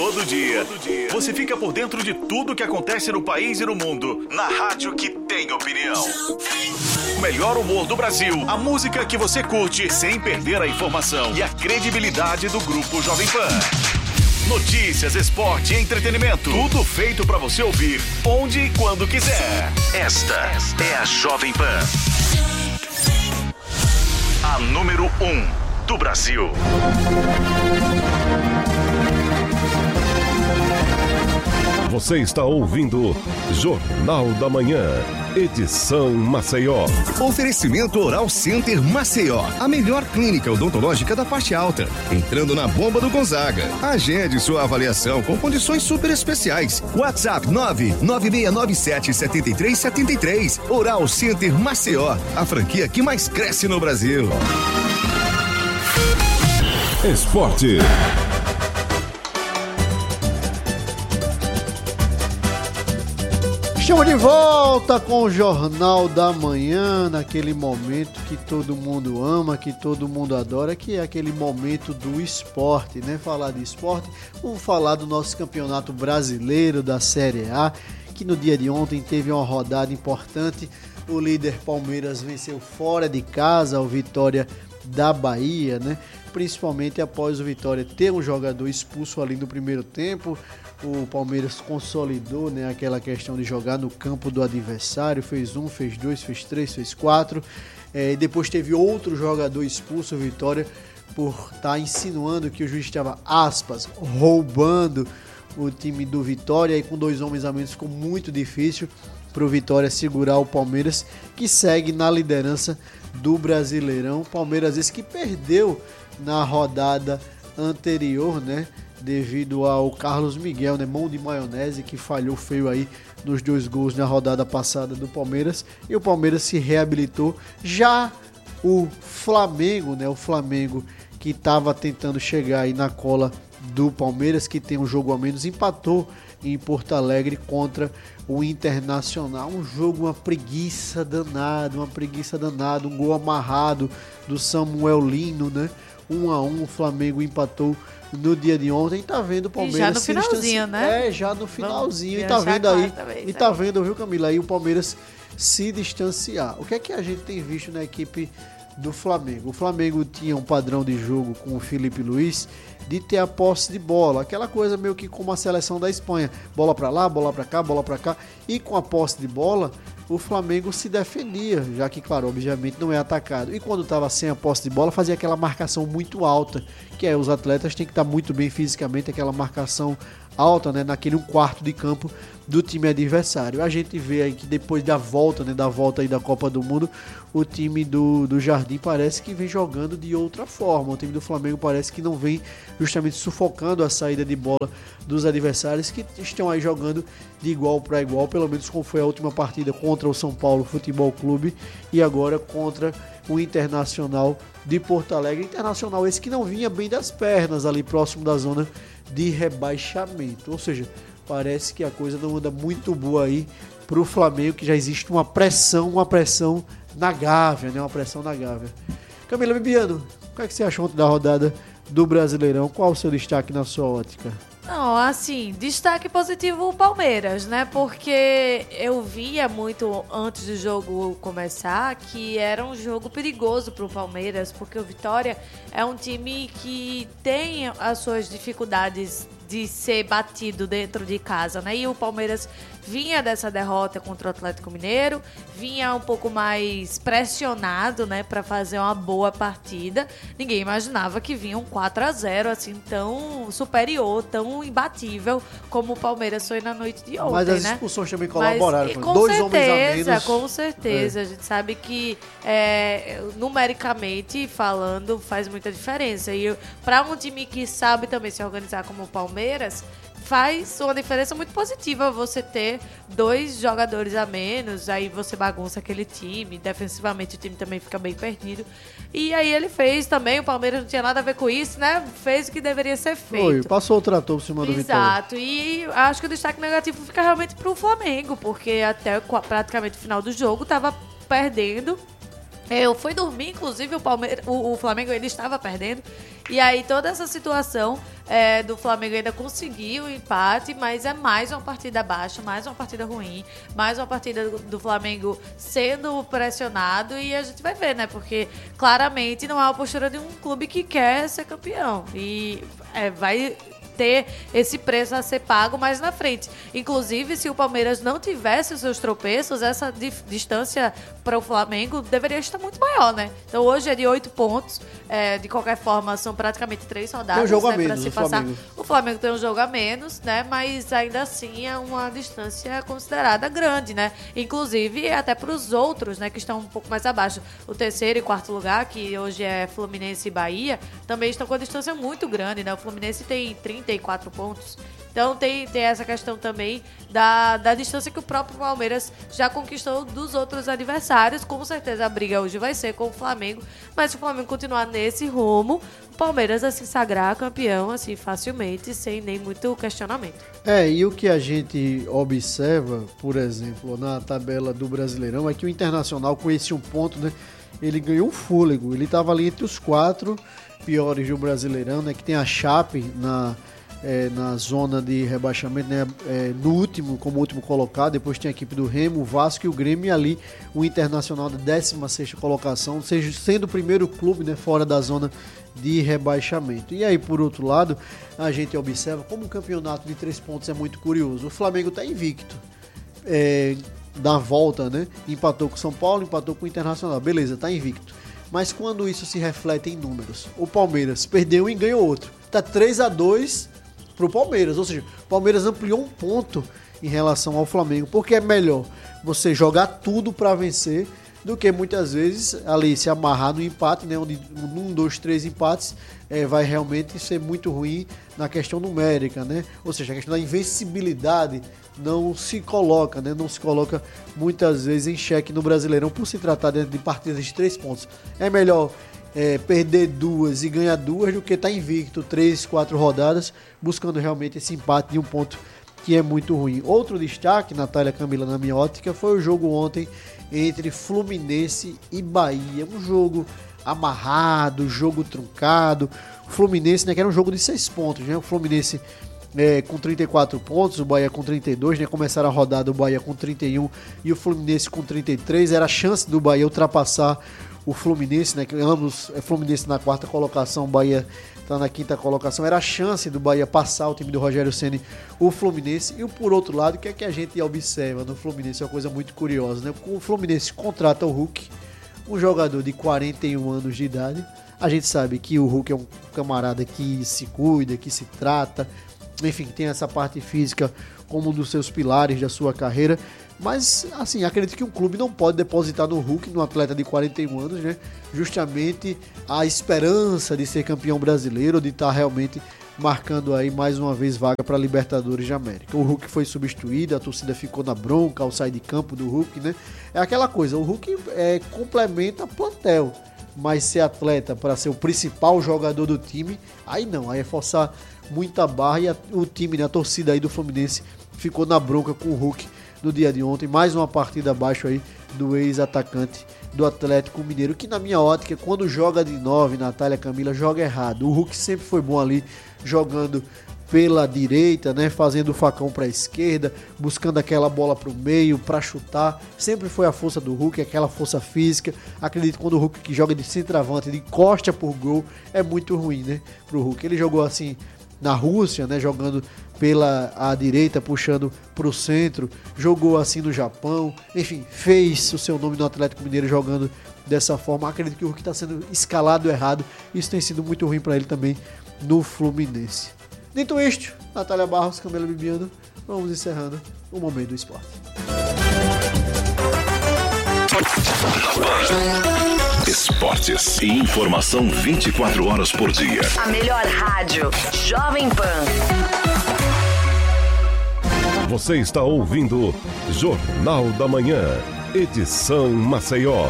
Todo dia. Você fica por dentro de tudo que acontece no país e no mundo. Na rádio que tem opinião. O melhor humor do Brasil. A música que você curte sem perder a informação. E a credibilidade do Grupo Jovem Pan. Notícias, esporte e entretenimento. Tudo feito pra você ouvir onde e quando quiser. Esta é a Jovem Pan. A número 1 do Brasil. Você está ouvindo Jornal da Manhã, edição Maceió. Oferecimento Oral Center Maceió, a melhor clínica odontológica da parte alta. Entrando na bomba do Gonzaga. Agende sua avaliação com condições super especiais. WhatsApp 99697-7373. Oral Center Maceió, a franquia que mais cresce no Brasil. Esporte. Estamos de volta com o Jornal da Manhã, naquele momento que todo mundo ama, que todo mundo adora, que é aquele momento do esporte, né? Falar de esporte, vamos falar do nosso campeonato brasileiro da Série A, que no dia de ontem teve uma rodada importante. O líder Palmeiras venceu fora de casa o Vitória da Bahia, né? Principalmente após o Vitória ter um jogador expulso ali no primeiro tempo. O Palmeiras consolidou, né, aquela questão de jogar no campo do adversário, fez 1, fez 2, fez 3, fez 4. Depois teve outro jogador expulso, o Vitória, por estar insinuando que o juiz estava, aspas, roubando o time do Vitória. E com 2 homens a menos ficou muito difícil para o Vitória segurar o Palmeiras, que segue na liderança do Brasileirão. Palmeiras esse que perdeu na rodada anterior, né? Devido ao Carlos Miguel, né, mão de maionese, que falhou feio aí nos 2 gols na rodada passada do Palmeiras, e o Palmeiras se reabilitou. Já o Flamengo, né, o Flamengo que estava tentando chegar aí na cola do Palmeiras, que tem um jogo a menos, empatou em Porto Alegre contra o Internacional. Um jogo, uma preguiça danada, um gol amarrado do Samuel Lino, né? 1-1, o Flamengo empatou no dia de ontem. Tá vendo o Palmeiras já no finalzinho, né? Já no finalzinho. E tá vendo aí, e tá vendo, viu, Camila, aí o Palmeiras se distanciar. O que é que a gente tem visto na equipe do Flamengo? O Flamengo tinha um padrão de jogo com o Felipe Luiz de ter a posse de bola, aquela coisa meio que como a seleção da Espanha, bola pra lá, bola pra cá, bola pra cá, e com a posse de bola o Flamengo se defendia, já que, claro, obviamente não é atacado. E quando estava sem a posse de bola, fazia aquela marcação muito alta, que é, os atletas têm que estar muito bem fisicamente, aquela marcação alta, né, naquele 1/4 de campo do time adversário. A gente vê aí que depois da volta, né, aí da Copa do Mundo, o time do Jardim parece que vem jogando de outra forma. O time do Flamengo parece que não vem justamente sufocando a saída de bola dos adversários, que estão aí jogando de igual para igual, pelo menos como foi a última partida contra o São Paulo Futebol Clube e agora contra o Internacional de Porto Alegre. Internacional esse que não vinha bem das pernas ali próximo da zona de rebaixamento, ou seja, parece que a coisa não anda muito boa aí pro Flamengo, que já existe uma pressão na Gávea, né? Uma pressão na Gávea. Camila Bibiano, o que é que você achou ontem da rodada do Brasileirão? Qual o seu destaque na sua ótica? Não, assim, destaque positivo o Palmeiras, né? Porque eu via muito antes do jogo começar que era um jogo perigoso pro Palmeiras, porque o Vitória é um time que tem as suas dificuldades de ser batido dentro de casa, né? E o Palmeiras vinha dessa derrota contra o Atlético Mineiro, vinha um pouco mais pressionado, né, para fazer uma boa partida. Ninguém imaginava que vinha um 4-0 assim tão superior, tão imbatível como o Palmeiras foi na noite de ontem, mas as né? Expulsões também colaboraram. Com 2 certeza, homens a menos. com certeza. A gente sabe que numericamente falando faz muita diferença. E para um time que sabe também se organizar como o Palmeiras, faz uma diferença muito positiva você ter 2 jogadores a menos, aí você bagunça aquele time, defensivamente o time também fica bem perdido. E aí ele fez também, o Palmeiras não tinha nada a ver com isso, né? Fez o que deveria ser feito. Foi, passou o trator por cima do Vitória. Exato, e acho que o destaque negativo fica realmente pro Flamengo, porque até praticamente o final do jogo tava perdendo Eu fui dormir, inclusive o Flamengo ainda estava perdendo. E aí toda essa situação do Flamengo ainda conseguiu o empate, mas é mais uma partida baixa, mais uma partida ruim, mais uma partida do Flamengo sendo pressionado, e a gente vai ver, né? Porque claramente não é a postura de um clube que quer ser campeão. E vai ter esse preço a ser pago mais na frente. Inclusive, se o Palmeiras não tivesse os seus tropeços, essa distância para o Flamengo deveria estar muito maior, né? Então hoje é de 8 pontos. De qualquer forma, são praticamente 3 rodadas. Tem um jogo a né, menos, pra se o passar. Flamengo. O Flamengo tem um jogo a menos, né? Mas ainda assim é uma distância considerada grande, né? Inclusive até para os outros, né? Que estão um pouco mais abaixo. O terceiro e quarto lugar, que hoje é Fluminense e Bahia, também estão com a distância muito grande, né? O Fluminense tem 34 pontos. Então tem essa questão também da distância que o próprio Palmeiras já conquistou dos outros adversários. Com certeza a briga hoje vai ser com o Flamengo, mas se o Flamengo continuar nesse rumo, o Palmeiras vai se sagrar campeão assim facilmente, sem nem muito questionamento. E o que a gente observa, por exemplo, na tabela do Brasileirão, é que o Internacional, com esse 1 ponto, né, ele ganhou um fôlego. Ele estava ali entre os 4 piores do Brasileirão, né, que tem a Chape na zona de rebaixamento, né, como último colocado. Depois tem a equipe do Remo, o Vasco e o Grêmio, e ali o Internacional da 16ª colocação, ou seja, sendo o primeiro clube, né, fora da zona de rebaixamento. E aí, por outro lado, a gente observa como o campeonato de 3 pontos é muito curioso. O Flamengo está invicto, da volta, né, empatou com o São Paulo, empatou com o Internacional, beleza, está invicto. Mas quando isso se reflete em números, o Palmeiras perdeu e ganhou outro. Está 3-2 pro Palmeiras, ou seja, o Palmeiras ampliou 1 ponto em relação ao Flamengo, porque é melhor você jogar tudo para vencer do que muitas vezes ali se amarrar no empate, né, onde 1, 2, 3 empates vai realmente ser muito ruim na questão numérica, né? Ou seja, a questão da invencibilidade não se coloca, né? Não se coloca muitas vezes em xeque no Brasileirão por se tratar de partidas de 3 pontos. É melhor perder 2 e ganhar 2 do que estar invicto 3, 4 rodadas, buscando realmente esse empate de 1 ponto que é muito ruim. Outro destaque, Natália, Camila, na minha ótica, foi o jogo ontem entre Fluminense e Bahia. Um jogo amarrado, jogo truncado. O Fluminense, né, que era um jogo de 6 pontos, né? O Fluminense com 34 pontos, o Bahia com 32, né? Começaram a rodada o Bahia com 31 e o Fluminense com 33. Era a chance do Bahia ultrapassar o Fluminense, né? Que ambos, Fluminense na 4ª colocação, o Bahia está na 5ª colocação. Era a chance do Bahia passar o time do Rogério Ceni, o Fluminense. E por outro lado, o que é que a gente observa no Fluminense? É uma coisa muito curiosa, né? O Fluminense contrata o Hulk, um jogador de 41 anos de idade. A gente sabe que o Hulk é um camarada que se cuida, que se trata, enfim, tem essa parte física como um dos seus pilares da sua carreira. Mas, assim, acredito que um clube não pode depositar no Hulk, no atleta de 41 anos, né? Justamente a esperança de ser campeão brasileiro, de estar realmente marcando aí mais uma vez vaga para a Libertadores de América. O Hulk foi substituído, a torcida ficou na bronca ao sair de campo do Hulk, né? É aquela coisa, o Hulk complementa plantel, mas ser atleta para ser o principal jogador do time, aí não, aí é forçar muita barra, e o time, né, a torcida aí do Fluminense ficou na bronca com o Hulk no dia de ontem. Mais uma partida abaixo aí do ex-atacante do Atlético Mineiro, que na minha ótica, quando joga de 9, Natália, Camila, joga errado. O Hulk sempre foi bom ali, jogando pela direita, né, fazendo o facão para a esquerda, buscando aquela bola para o meio, para chutar. Sempre foi a força do Hulk, aquela força física. Acredito que quando o Hulk que joga de centroavante, de costa por gol, é muito ruim, né, pro Hulk. Ele jogou assim na Rússia, né, jogando pela direita, puxando para o centro, jogou assim no Japão, enfim, fez o seu nome no Atlético Mineiro jogando dessa forma. Acredito que o Hulk está sendo escalado errado, isso tem sido muito ruim para ele também no Fluminense. Dito isto, Natália Barros, Camila Bibiano, vamos encerrando o Momento do Esporte. Esportes e informação 24 horas por dia. A melhor rádio, Jovem Pan. Você está ouvindo Jornal da Manhã, edição Maceió.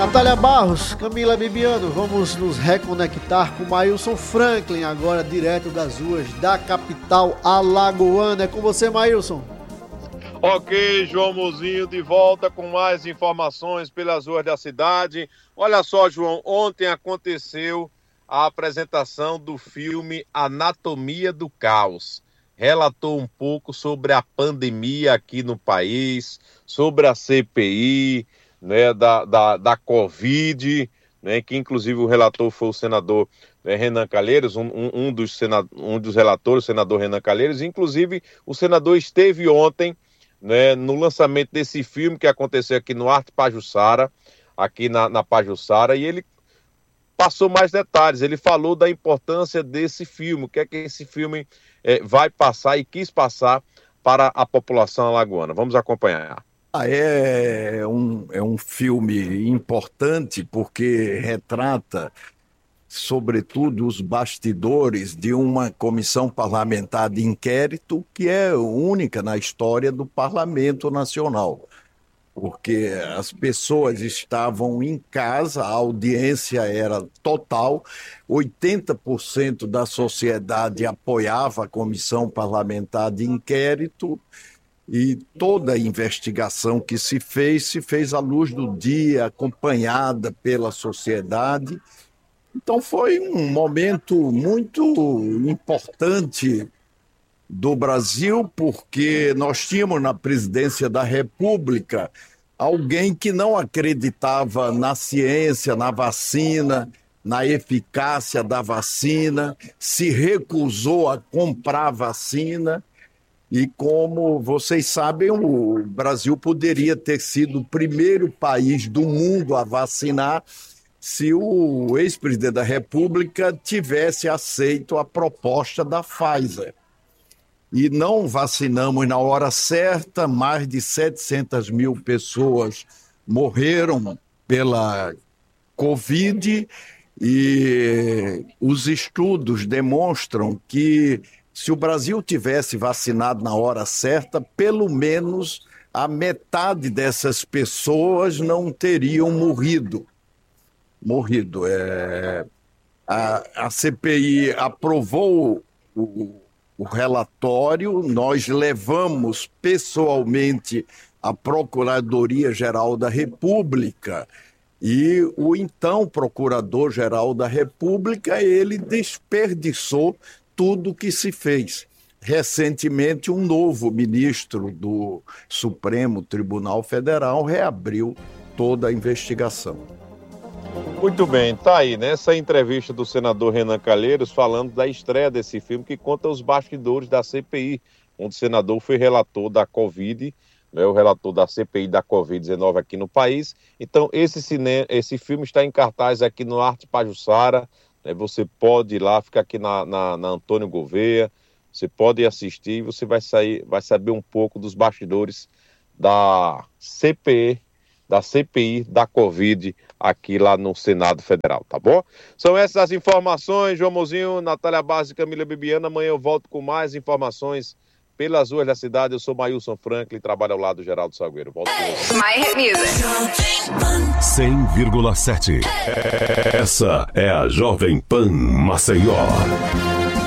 Natália Barros, Camila Bibiano, vamos nos reconectar com Maílson Franklin, agora direto das ruas da capital alagoana. É com você, Maílson. Ok, João Mozinho, de volta com mais informações pelas ruas da cidade. Olha só, João, ontem aconteceu a apresentação do filme Anatomia do Caos. Relatou um pouco sobre a pandemia aqui no país, sobre a CPI, né, da Covid, né, que inclusive o relator foi o senador Renan Calheiros, um dos relatores, o senador Renan Calheiros. Inclusive o senador esteve ontem, né, no lançamento desse filme que aconteceu aqui no Arte Pajuçara, aqui na Pajuçara, e ele passou mais detalhes. Ele falou da importância desse filme, o que é que esse filme vai passar e quis passar para a população alagoana. Vamos acompanhar. É um filme importante porque retrata, sobretudo, os bastidores de uma comissão parlamentar de inquérito que é única na história do Parlamento Nacional. Porque as pessoas estavam em casa, a audiência era total, 80% da sociedade apoiava a comissão parlamentar de inquérito, e toda a investigação que se fez à luz do dia, acompanhada pela sociedade. Então foi um momento muito importante do Brasil, porque nós tínhamos na presidência da República alguém que não acreditava na ciência, na vacina, na eficácia da vacina, se recusou a comprar vacina. E como vocês sabem, o Brasil poderia ter sido o primeiro país do mundo a vacinar se o ex-presidente da República tivesse aceito a proposta da Pfizer. E não vacinamos na hora certa, mais de 700 mil pessoas morreram pela Covid, e os estudos demonstram que se o Brasil tivesse vacinado na hora certa, pelo menos a metade dessas pessoas não teriam morrido. A CPI aprovou o relatório, nós levamos pessoalmente à Procuradoria-Geral da República, e o então Procurador-Geral da República, ele desperdiçou tudo que se fez. Recentemente, um novo ministro do Supremo Tribunal Federal reabriu toda a investigação. Muito bem, tá aí, nessa entrevista do senador Renan Calheiros falando da estreia desse filme que conta os bastidores da CPI, onde o senador foi relator da Covid, né, o relator da CPI da Covid-19 aqui no país. Então, esse filme está em cartaz aqui no Arte Pajuçara, né, você pode ir lá, fica aqui na Antônio Gouveia, você pode assistir, você vai saber um pouco dos bastidores da CPI da Covid aqui lá no Senado Federal, tá bom? São essas as informações, João Mozinho, Natália Barros e Camila Bibiana. Amanhã eu volto com mais informações pelas ruas da cidade. Eu sou Maílson Franklin, trabalho ao lado do Geraldo Salgueiro. Volto com você. My Hit Music 100,7. Essa é a Jovem Pan Maceió.